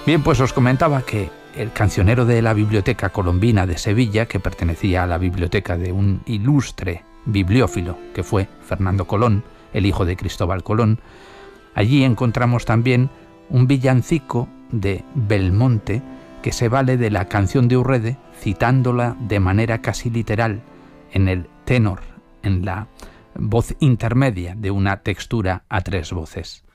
Bien, pues os comentaba que el cancionero de la Biblioteca Colombina de Sevilla, que pertenecía a la biblioteca de un ilustre bibliófilo que fue Fernando Colón, el hijo de Cristóbal Colón, allí encontramos también un villancico de Belmonte que se vale de la canción de Urrede, citándola de manera casi literal en el tenor, en la voz intermedia de una textura a tres voces.